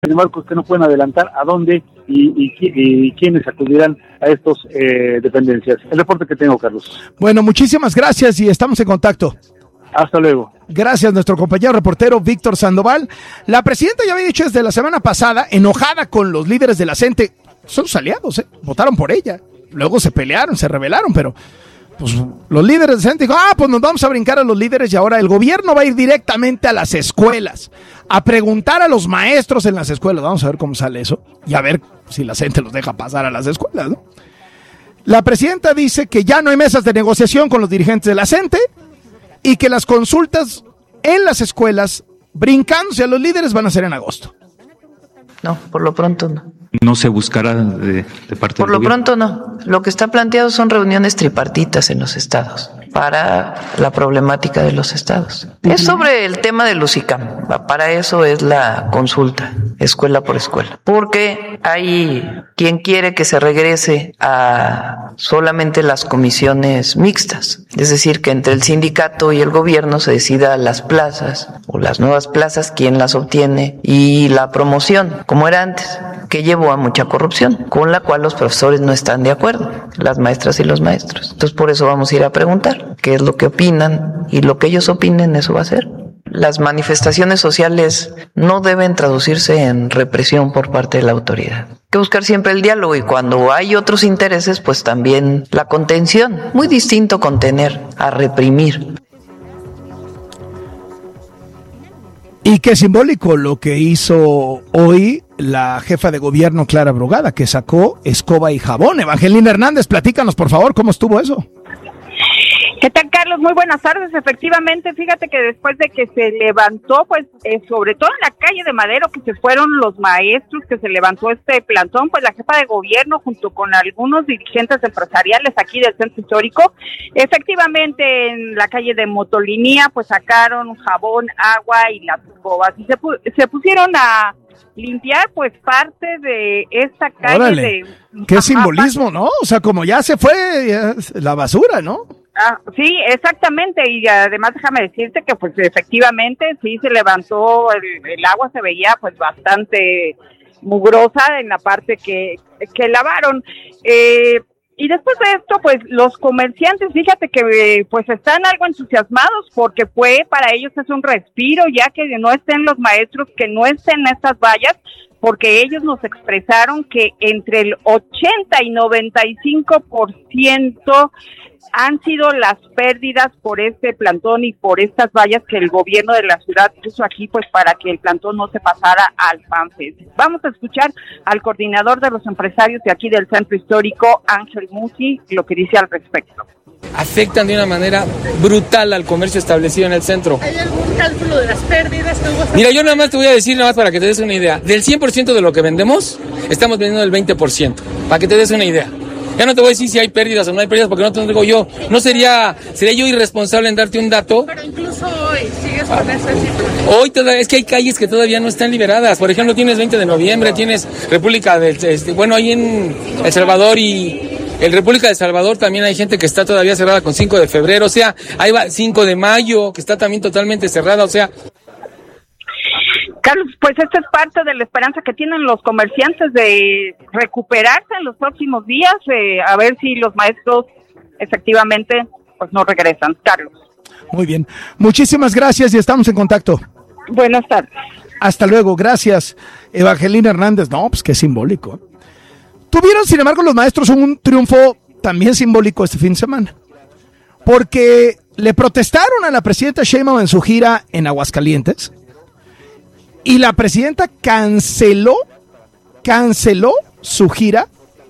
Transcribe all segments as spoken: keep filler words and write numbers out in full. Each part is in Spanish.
Sin embargo, que no pueden adelantar a dónde y, y, y quiénes acudirán a estas eh, dependencias. El reporte que tengo, Carlos. Bueno, muchísimas gracias y estamos en contacto. Hasta luego. Gracias, nuestro compañero reportero Víctor Sandoval. La presidenta ya había dicho desde la semana pasada, enojada con los líderes de la C E N T E, son sus aliados, ¿eh? Votaron por ella. Luego se pelearon, se rebelaron, pero pues los líderes de C E N T E dijo, ah, pues nos vamos a brincar a los líderes y ahora el gobierno va a ir directamente a las escuelas a preguntar a los maestros en las escuelas. Vamos a ver cómo sale eso y a ver si la C E N T E los deja pasar a las escuelas, ¿no? La presidenta dice que ya no hay mesas de negociación con los dirigentes de la C E N T E y que las consultas en las escuelas, brincándose a los líderes, van a ser en agosto. No, por lo pronto no. No se buscará de, de parte Por del lo gobierno. pronto no. Lo que está planteado son reuniones tripartitas en los estados para la problemática de los estados. Es sobre el tema de los I C A M. Para eso es la consulta, escuela por escuela. Porque hay quien quiere que se regrese a solamente las comisiones mixtas. Es decir, que entre el sindicato y el gobierno se decida las plazas o las nuevas plazas, quién las obtiene y la promoción, como era antes, que llevó a mucha corrupción, con la cual los profesores no están de acuerdo, las maestras y los maestros. Entonces por eso vamos a ir a preguntar qué es lo que opinan y lo que ellos opinen, eso va a ser. Las manifestaciones sociales no deben traducirse en represión por parte de la autoridad. Hay que buscar siempre el diálogo y cuando hay otros intereses, pues también la contención. Muy distinto contener a reprimir. Y qué simbólico lo que hizo hoy la jefa de gobierno Clara Brugada, que sacó escoba y jabón. Evangelina Hernández, platícanos por favor, ¿cómo estuvo eso? ¿Qué tal, Carlos? Muy buenas tardes. Efectivamente, fíjate que después de que se levantó, pues, eh, sobre todo en la calle de Madero, que se fueron los maestros, que se levantó este plantón, pues la jefa de gobierno, junto con algunos dirigentes empresariales aquí del centro histórico, efectivamente en la calle de Motolinía, pues sacaron jabón, agua y las escobas, y se, pu- se pusieron a limpiar, pues, parte de esta calle. Órale, de... qué Ajá, simbolismo, ¿no? O sea, como ya se fue ya, la basura, ¿no? Ah, sí, exactamente, y además déjame decirte que pues efectivamente sí se levantó, el, el agua se veía pues bastante mugrosa en la parte que, que lavaron, eh, y después de esto pues los comerciantes, fíjate que pues están algo entusiasmados porque fue para ellos es un respiro, ya que no estén los maestros, que no estén estas vallas, porque ellos nos expresaron que entre el ochenta y noventa y cinco por ciento han sido las pérdidas por este plantón y por estas vallas que el gobierno de la ciudad puso aquí, pues para que el plantón no se pasara al FanFest. Vamos a escuchar al coordinador de los empresarios de aquí del centro histórico, Ángel Musi, lo que dice al respecto. Afectan de una manera brutal al comercio establecido en el centro. ¿Hay algún cálculo de las pérdidas que hubo? Mira, yo nada más te voy a decir, nada más para que te des una idea. Del cien por ciento de lo que vendemos, estamos vendiendo el veinte por ciento, para que te des una idea. Ya no te voy a decir si hay pérdidas o no hay pérdidas, porque no te lo digo yo. No sería, sería yo irresponsable en darte un dato. Pero incluso hoy sigues con esa cifra. Hoy toda, es que hay calles que todavía no están liberadas. Por ejemplo, tienes veinte de noviembre, tienes República del, este, bueno, ahí en El Salvador y el República de El Salvador también hay gente que está todavía cerrada con cinco de febrero. O sea, ahí va cinco de mayo, que está también totalmente cerrada. O sea, Carlos, pues esta es parte de la esperanza que tienen los comerciantes de recuperarse en los próximos días, eh, a ver si los maestros efectivamente pues no regresan. Carlos. Muy bien, muchísimas gracias y estamos en contacto. Buenas tardes. Hasta luego, gracias, Evangelina Hernández. No, pues qué simbólico. Tuvieron, sin embargo, los maestros un triunfo también simbólico este fin de semana, porque le protestaron a la presidenta Sheinbaum en su gira en Aguascalientes. Y la presidenta canceló, canceló su gira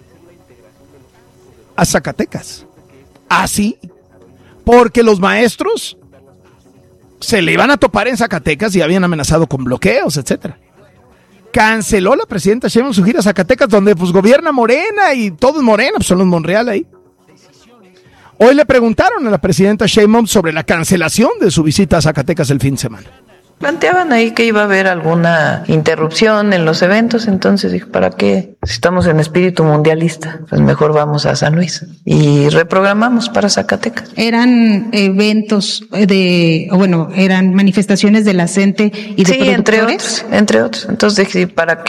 a Zacatecas. Así, porque los maestros se le iban a topar en Zacatecas y habían amenazado con bloqueos, etcétera. Canceló la presidenta Sheinbaum su gira a Zacatecas, donde pues gobierna Morena y todo es Morena, pues son los Monreal ahí. Hoy le preguntaron a la presidenta Sheinbaum sobre la cancelación de su visita a Zacatecas el fin de semana. Planteaban ahí que iba a haber alguna interrupción en los eventos, entonces dije, ¿para qué? Si estamos en espíritu mundialista, pues mejor vamos a San Luis. Y reprogramamos para Zacatecas. Eran eventos de, bueno, eran manifestaciones de la C E N T E y de sí, productores. entre otros, entre otros. Entonces dije, ¿para qué?